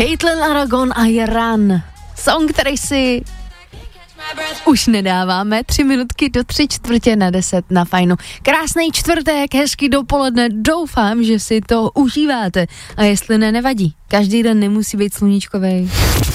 Caitlin Aragon a Run. Song, který si už nedáváme, 3 minutky do 9:45 na Fajnu. Krásný čtvrtek, hezký dopoledne, doufám, že si to užíváte. A jestli ne, nevadí. Každý den nemusí být sluníčkovej.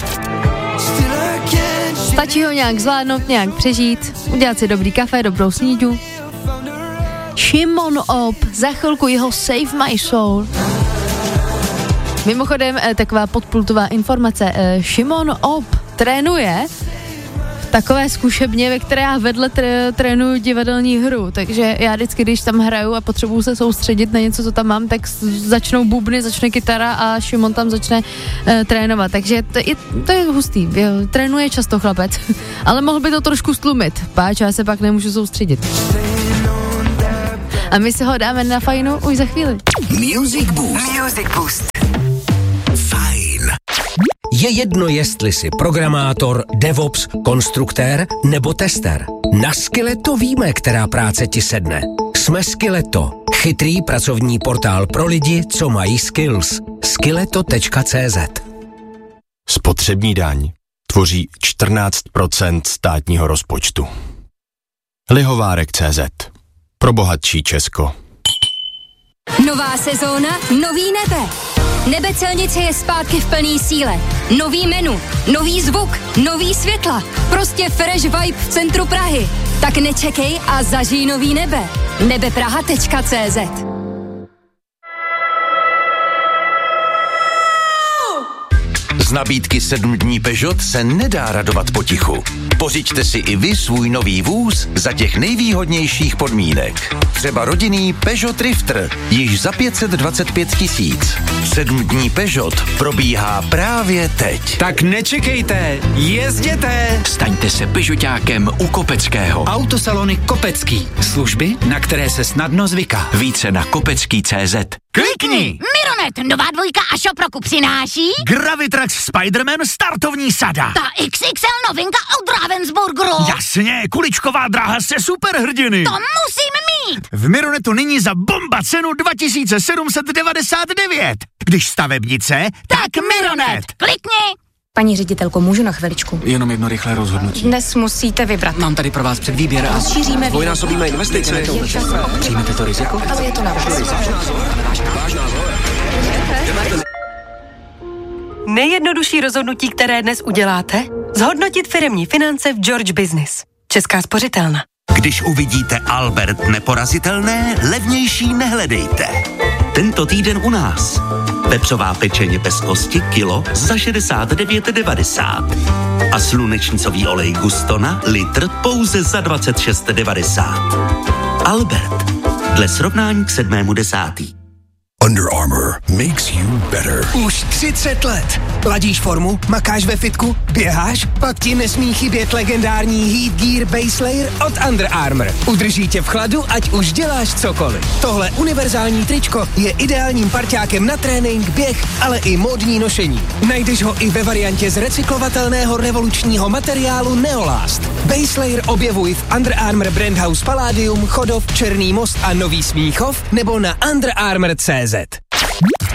Stačí ho nějak zvládnout, nějak přežít, udělat si dobrý kafe, dobrou sníďu. Šimon Op, za chvilku jeho Save My Soul. Mimochodem, taková podpultová informace, Šimon Op trénuje v takové zkušebně, ve které já vedle trénuju divadelní hru, takže já vždycky, když tam hraju a potřebuju se soustředit na něco, co tam mám, tak začnou bubny, začne kytara a Šimon tam začne trénovat, takže to je hustý, trénuje často chlapec, ale mohl by to trošku stlumit, páč, já se pak nemůžu soustředit. A my se ho dáme na Fajnu už za chvíli. Music Boost. Music Boost. Fajn. Je jedno, jestli jsi programátor, DevOps, konstruktér nebo tester. Na Skilleto víme, která práce ti sedne. Jsme Skilleto. Chytrý pracovní portál pro lidi, co mají skills. Skilleto.cz. Spotřební daň tvoří 14% státního rozpočtu. Lihovárek.cz. Pro bohatší Česko. Nová sezóna, nový nebe. Nebe celnice je zpátky v plný síle. Nový menu, nový zvuk, nový světla. Prostě fresh vibe v centru Prahy. Tak nečekej a zažij nový nebe. nebepraha.cz. Z nabídky 7 dní Peugeot se nedá radovat potichu. Pořiďte si i vy svůj nový vůz za těch nejvýhodnějších podmínek. Třeba rodinný Peugeot Drifter, již za 525 000. 7 dní Peugeot probíhá právě teď. Tak nečekejte, jezděte! Staňte se Peugeotákem u Kopeckého. Autosalony Kopecký. Služby, na které se snadno zvyká. Více na kopecký.cz. Klikni! Mironet, nová 2 a Shop roku přináší Gravitrax Spider-Man startovní sada. ta XXL novinka od Ravensburgeru. Jasně, kuličková dráha se superhrdiny. To musím mít. V Mironetu nyní za bomba cenu 2799. Když stavebnice, tak Mironet. Klikni. Paní ředitelko, můžu na chviličku? Jenom jedno rychlé rozhodnutí. Dnes musíte vybrat. Mám tady pro vás předvýběr a Rozšíříme dvojnásobíme investice. Přijmete to riziko? ale je to na vás. Nejjednodušší rozhodnutí, které dnes uděláte? Zhodnotit firemní finance v George Business. Česká spořitelna. Když uvidíte Albert neporazitelné, levnější nehledejte. Tento týden u nás. Pepřová pečeně bez kosti kilo za 69,90. A slunečnicový olej Gustona litr pouze za 26,90. Albert. Dle srovnání k 7.10. Under Armour makes you better. Už 30 let. Ladíš formu, makáš ve fitku, běháš, pak ti nesmí chybět legendární Heat Gear Base Layer od Under Armour. Udrží tě v chladu, ať už děláš cokoliv. Tohle univerzální tričko je ideálním parťákem na trénink, běh, ale i módní nošení. Najdeš ho i ve variantě z recyklovatelného revolučního materiálu Neolast. Base Layer objevuj v Under Armour Brand House Palladium, Chodov, Černý most a Nový Smíchov nebo na underarmour.cz.